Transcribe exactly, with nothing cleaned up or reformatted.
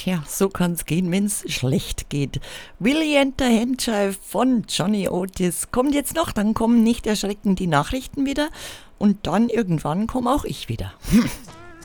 Tja, so kann's gehen, wenn's schlecht geht. Willie and the Handjive von Johnny Otis kommt jetzt noch, dann kommen nicht erschrecken die Nachrichten wieder und dann irgendwann komme auch ich wieder.